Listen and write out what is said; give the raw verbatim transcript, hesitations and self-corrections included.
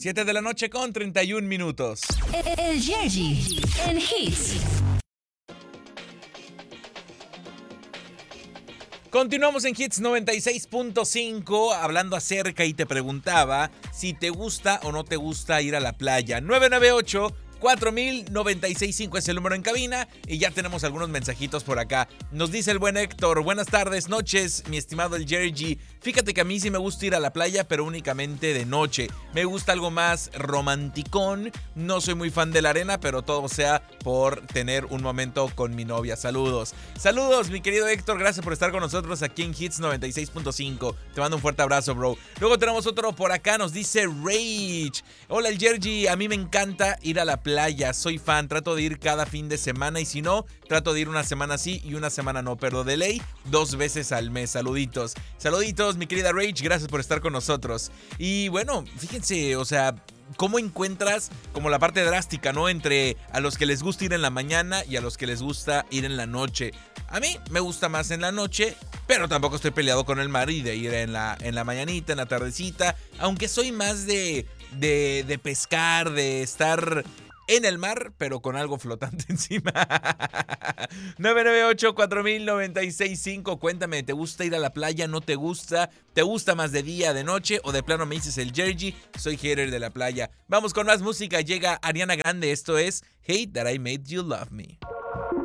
siete de la noche con treinta y un minutos. El Yergy en Hits. Continuamos en Hits noventa y seis punto cinco hablando acerca y te preguntaba si te gusta o no te gusta ir a la playa. nueve nueve ocho, cuatro mil, noventa y seis cinco es el número en cabina y ya tenemos algunos mensajitos por acá. Nos dice el buen Héctor: buenas tardes, noches, mi estimado el Yergy. Fíjate que a mí sí me gusta ir a la playa, pero únicamente de noche. Me gusta algo más romanticón. No soy muy fan de la arena, pero todo sea por tener un momento con mi novia. Saludos. Saludos, mi querido Héctor. Gracias por estar con nosotros aquí en Hits noventa y seis punto cinco. Te mando un fuerte abrazo, bro. Luego tenemos otro por acá. Nos dice Rage: hola, el Yergy. A mí me encanta ir a la playa. Soy fan. Trato de ir cada fin de semana y si no, trato de ir una semana sí y una semana no. Pero de ley, dos veces al mes. Saluditos. Saluditos, mi querida Rage, gracias por estar con nosotros. Y bueno, fíjense, o sea, ¿cómo encuentras como la parte drástica, no? Entre a los que les gusta ir en la mañana y a los que les gusta ir en la noche. A mí me gusta más en la noche, pero tampoco estoy peleado con el mar y de ir en la, en la mañanita, en la tardecita. Aunque soy más de, de, de pescar, de estar en el mar, pero con algo flotante encima. nueve nueve ocho, cuatro mil, noventa y seis cinco. Cuéntame, ¿te gusta ir a la playa? ¿No te gusta? ¿Te gusta más de día, de noche? ¿O de plano me dices el Yergy? Soy hater de la playa. Vamos con más música. Llega Ariana Grande. Esto es Hate That I Made You Love Me.